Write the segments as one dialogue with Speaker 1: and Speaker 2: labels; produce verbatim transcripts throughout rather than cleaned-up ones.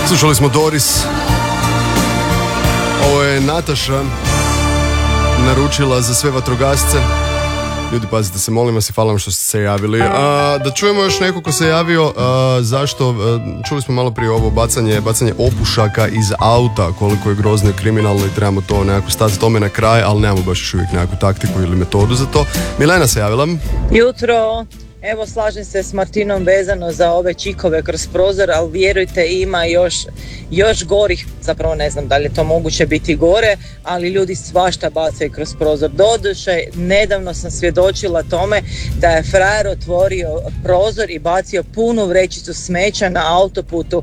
Speaker 1: Slušali smo Doris. Ovo je Nataša naručila za sve vatrogasce. Ljudi, pazite se, molim vas i hvala vam što ste se javili. A, da čujemo još neko ko se javio. A, zašto? A, čuli smo malo prije ovo bacanje, bacanje opušaka iz auta, koliko je grozno i kriminalno i trebamo to nekako stati tome na kraj, ali nemamo baš još uvijek nekakvu taktiku ili metodu za to. Milena se javila.
Speaker 2: Jutro. Evo, slažem se s Martinom vezano za ove čikove kroz prozor, ali vjerujte, ima još, još gorih, zapravo ne znam da li je to moguće biti gore, ali ljudi svašta bacaju kroz prozor. Doduše, nedavno sam svjedočila tome da je frajer otvorio prozor i bacio punu vrećicu smeća na autoputu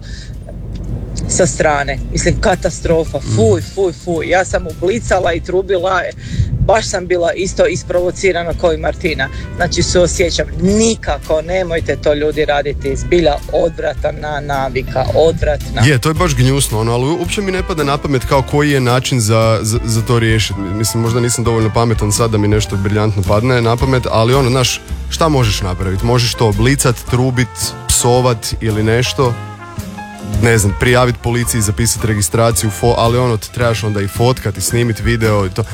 Speaker 2: sa strane. Mislim, katastrofa, fuj, fuj, fuj. Ja sam ublicala i trubila, baš sam bila isto isprovocirana kao i Martina. Znači, suosjećam, nikako, nemojte to ljudi raditi, zbilja odvratna navika, odvratna.
Speaker 1: Je, to je baš gnjusno, ono, ali uopće mi ne pada na pamet kao koji je način za, za, za to riješiti. Mislim, možda nisam dovoljno pametan sad da mi nešto briljantno padne na pamet, ali ono, znaš, šta možeš napraviti? Možeš to oblicat, trubit, psovat ili nešto, ne znam, prijaviti policiji, zapisati registraciju, fo, ali ono, trebaš onda i fotkati, snimiti video i to.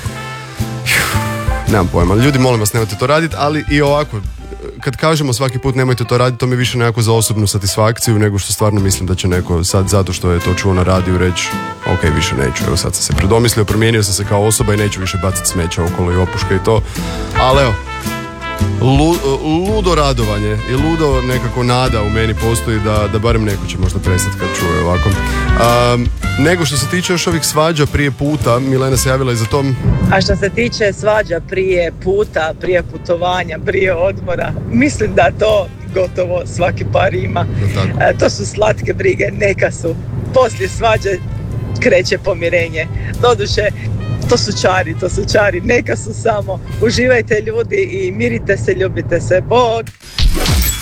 Speaker 1: Nemam pojma, ljudi, molim vas, nemojte to raditi, ali i ovako, kad kažemo svaki put nemojte to raditi, to mi je više nekako za osobnu satisfakciju nego što stvarno mislim da će neko sad, zato što je to čuo na radiju, reći ok, više neću, evo sad sam se predomislio, promijenio sam se kao osoba i neću više baciti smeća okolo i opuške i to, ali evo, Lu, ludo radovanje i ludo nekako nada u meni postoji da, da barem neko će možda prestati kad čuje ovako. Um, nego što se tiče još ovih svađa prije puta, Milena se javila i za tom.
Speaker 2: A što se tiče svađa prije puta, prije putovanja, prije odmora, mislim da to gotovo svaki par ima. E, to su slatke brige, neka su. Poslije svađe kreće pomirenje. Doduše, to su čari, to su čari, neka su samo. Uživajte ljudi i mirite se, ljubite se. Bog!